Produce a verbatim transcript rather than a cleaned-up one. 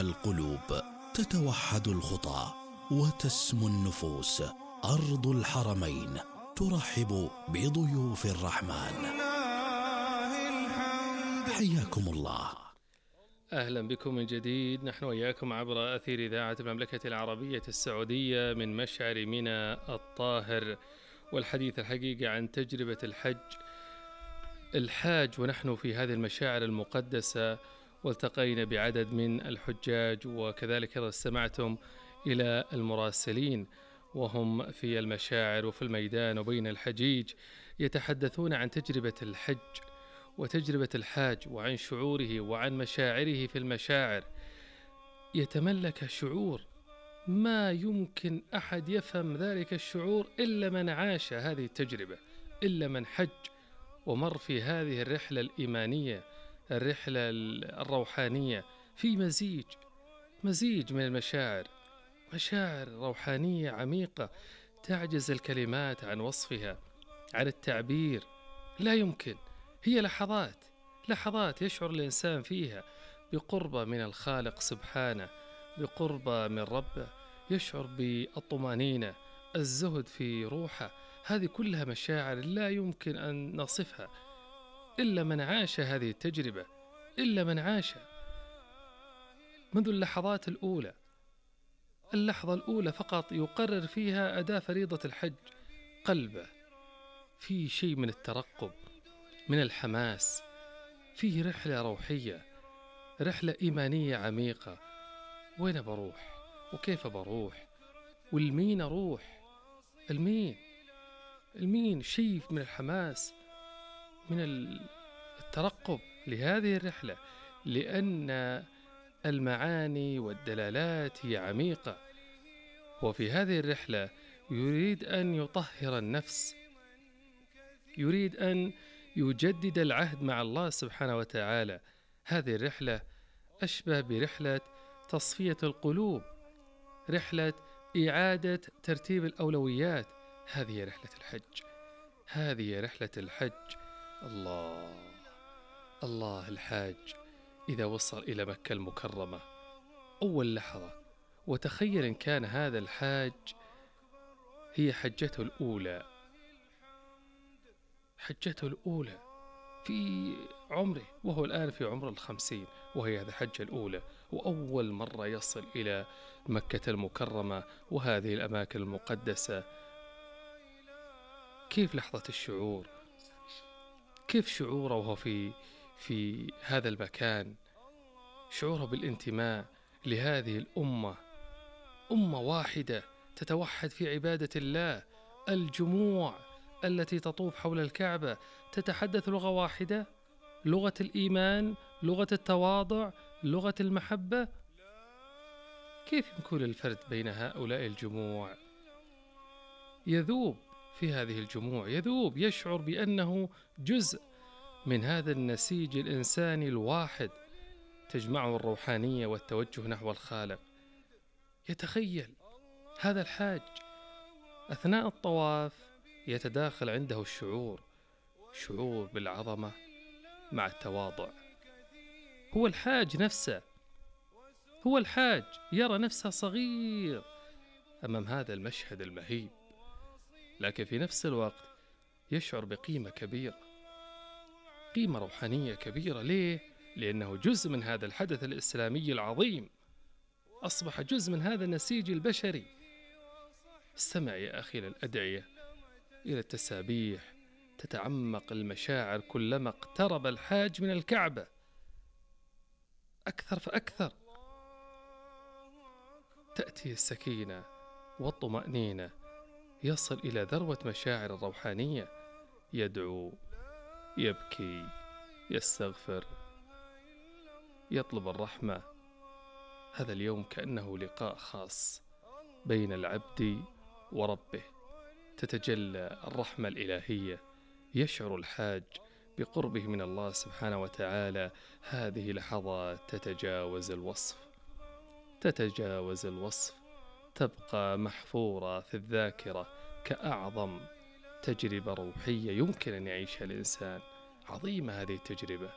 القلوب، تتوحد الخطى وتسمو النفوس. أرض الحرمين ترحب بضيوف الرحمن. حياكم الله. أهلا بكم من جديد، نحن وإياكم عبر أثير إذاعة المملكة العربية السعودية من مشعر منى الطاهر، والحديث الحقيقة عن تجربة الحج الحاج. ونحن في هذه المشاعر المقدسة والتقينا بعدد من الحجاج، وكذلك استمعتم إلى المراسلين وهم في المشاعر وفي الميدان وبين الحجيج يتحدثون عن تجربة الحج وتجربة الحاج وعن شعوره وعن مشاعره في المشاعر. يتملك شعور ما يمكن أحد يفهم ذلك الشعور إلا من عاش هذه التجربة، إلا من حج ومر في هذه الرحلة الإيمانية، الرحلة الروحانية، في مزيج مزيج من المشاعر، مشاعر روحانية عميقة تعجز الكلمات عن وصفها، عن التعبير، لا يمكن. هي لحظات لحظات يشعر الإنسان فيها بقربة من الخالق سبحانه، بقربة من ربه، يشعر بالطمأنينة، الزهد في روحه. هذه كلها مشاعر لا يمكن أن نصفها إلا من عاش هذه التجربة، إلا من عاش منذ اللحظات الأولى. اللحظة الأولى فقط يقرر فيها أداء فريضة الحج، قلبه في شيء من الترقب، من الحماس، فيه رحلة روحية، رحلة إيمانية عميقة. وين بروح؟ وكيف بروح؟ والمين أروح؟ المين؟ المين؟ شيء من الحماس، من الترقب لهذه الرحلة، لأن المعاني والدلالات هي عميقة. وفي هذه الرحلة يريد أن يطهر النفس، يريد أن يجدد العهد مع الله سبحانه وتعالى. هذه الرحلة أشبه برحلة تصفية القلوب، رحلة إعادة ترتيب الأولويات. هذه رحلة الحج، هذه رحلة الحج. الله الله، الحاج إذا وصل إلى مكة المكرمة أول لحظة، وتخيل إن كان هذا الحاج هي حجته الأولى، حجته الأولى في عمره، وهو الآن في عمر الخمسين، وهي هذه الحجة الأولى، وأول مرة يصل إلى مكة المكرمة وهذه الأماكن المقدسة. كيف لحظة الشعور؟ كيف شعوره وهو في في هذا المكان؟ شعوره بالانتماء لهذه الأمة، أمة واحدة تتوحد في عبادة الله. الجموع التي تطوف حول الكعبة تتحدث لغة واحدة، لغة الإيمان، لغة التواضع، لغة المحبة. كيف يكون الفرد بين هؤلاء الجموع؟ يذوب في هذه الجموع، يذوب، يشعر بأنه جزء من هذا النسيج الإنساني الواحد تجمعه الروحانية والتوجه نحو الخالق. يتخيل هذا الحاج أثناء الطواف يتداخل عنده الشعور، شعور بالعظمة مع التواضع. هو الحاج نفسه، هو الحاج يرى نفسه صغير أمام هذا المشهد المهيب، لكن في نفس الوقت يشعر بقيمة كبيرة، قيمة روحانية كبيرة. ليه؟ لأنه جزء من هذا الحدث الإسلامي العظيم، أصبح جزء من هذا النسيج البشري. استمع يا أخي إلى الأدعية، إلى التسابيح، تتعمق المشاعر كلما اقترب الحاج من الكعبة أكثر فأكثر. تأتي السكينة والطمأنينة، يصل إلى ذروة مشاعر الروحانية، يدعو، يبكي، يستغفر، يطلب الرحمة. هذا اليوم كأنه لقاء خاص بين العبد وربه، تتجلى الرحمة الإلهية، يشعر الحاج بقربه من الله سبحانه وتعالى. هذه لحظات تتجاوز الوصف، تتجاوز الوصف، تبقى محفورة في الذاكرة كأعظم تجربة روحية يمكن أن يعيشها الإنسان. عظيمة هذه التجربة،